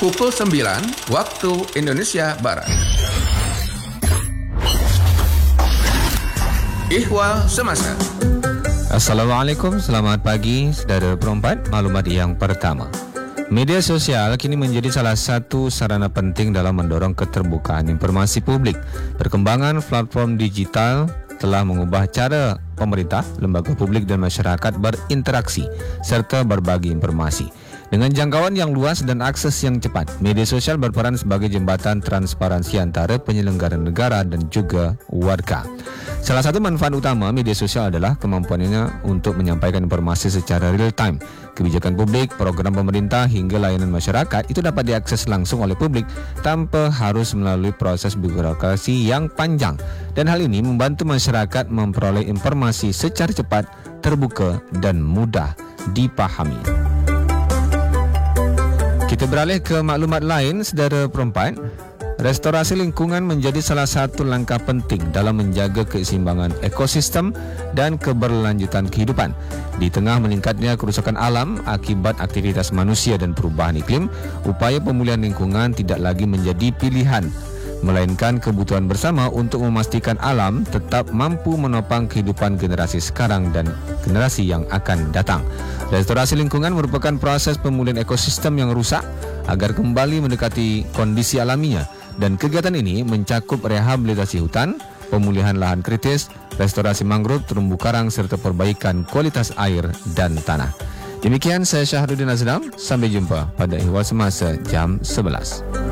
pukul 9 waktu Indonesia Barat. Ihwal Semasa. Assalamualaikum, selamat pagi saudara perempat. Maklumat yang pertama, media sosial kini menjadi salah satu sarana penting dalam mendorong keterbukaan informasi publik. Perkembangan platform digital telah mengubah cara pemerintah, lembaga publik dan masyarakat berinteraksi serta berbagi informasi. Dengan jangkauan yang luas dan akses yang cepat, media sosial berperan sebagai jembatan transparansi antara penyelenggara negara dan juga warga. Salah satu manfaat utama media sosial adalah kemampuannya untuk menyampaikan informasi secara real time. Kebijakan publik, program pemerintah hingga layanan masyarakat itu dapat diakses langsung oleh publik tanpa harus melalui proses birokrasi yang panjang. Dan hal ini membantu masyarakat memperoleh informasi secara cepat, terbuka dan mudah dipahami. Kita beralih ke maklumat lain, saudara perempat. Restorasi lingkungan menjadi salah satu langkah penting dalam menjaga keseimbangan ekosistem dan keberlanjutan kehidupan. Di tengah meningkatnya kerusakan alam akibat aktivitas manusia dan perubahan iklim, upaya pemulihan lingkungan tidak lagi menjadi pilihan, melainkan kebutuhan bersama untuk memastikan alam tetap mampu menopang kehidupan generasi sekarang dan generasi yang akan datang. Restorasi lingkungan merupakan proses pemulihan ekosistem yang rusak agar kembali mendekati kondisi alaminya, dan kegiatan ini mencakup rehabilitasi hutan, pemulihan lahan kritis, restorasi mangrove, terumbu karang serta perbaikan kualitas air dan tanah. Demikian saya Syahrudin Azlam, sampai jumpa pada Ihwal Semasa jam 11.